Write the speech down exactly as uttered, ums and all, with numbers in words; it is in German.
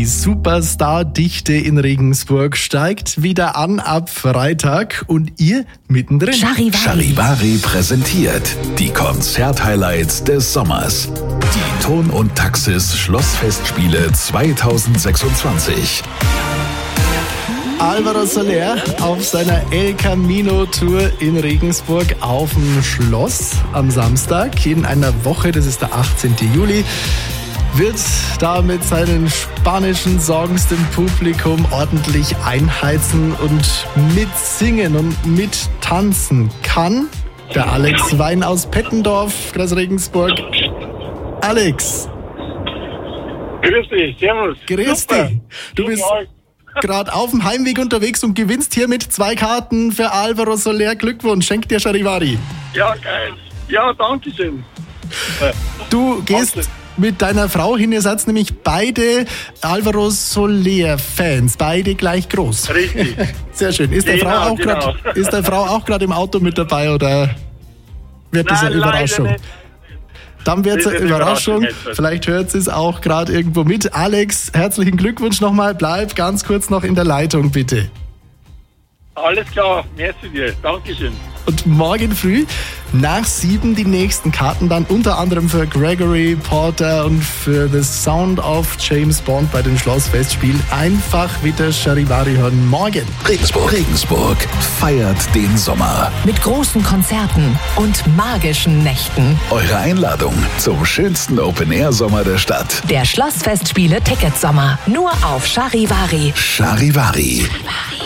Die Superstar-Dichte in Regensburg steigt wieder an ab Freitag und ihr mittendrin. Charivari. Charivari präsentiert die Konzert-Highlights des Sommers. Die Ton und Taxis Schlossfestspiele zweitausendsechsundzwanzig. Álvaro Soler auf seiner El Camino Tour in Regensburg auf dem Schloss am Samstag in einer Woche, das ist der achtzehnte Juli. Wird da mit seinen spanischen Songs dem Publikum ordentlich einheizen und mitsingen und mittanzen. Kann der Alex Wein aus Pettendorf, Kreis Regensburg. Alex. Grüß dich, servus. Grüß dich. Du bist gerade auf dem Heimweg unterwegs und gewinnst hiermit zwei Karten für Álvaro Soler. Glückwunsch, schenkt dir Charivari. Ja, geil. Ja, danke schön. Du gehst mit deiner Frau hin, ihr seid nämlich beide Álvaro Soler-Fans, beide gleich groß. Richtig. Sehr schön. Ist der Genau, Frau auch genau. grad, ist der Frau auch gerade im Auto mit dabei oder wird das Nein, eine Überraschung? leider nicht. Dann wird es Das eine ist eine Überraschung. Überraschung jetzt. Vielleicht hört sie es auch gerade irgendwo mit. Alex, herzlichen Glückwunsch nochmal. Bleib ganz kurz noch in der Leitung, bitte. Alles klar, merci dir. Dankeschön. Und morgen früh nach sieben die nächsten Karten dann unter anderem für Gregory Porter und für The Sound of James Bond bei den Schlossfestspielen. Einfach wieder Charivari hören morgen. Regensburg. Regensburg feiert den Sommer. Mit großen Konzerten und magischen Nächten. Eure Einladung zum schönsten Open-Air-Sommer der Stadt. Der Schlossfestspiele Ticketsommer. Nur auf Charivari. Charivari. Charivari.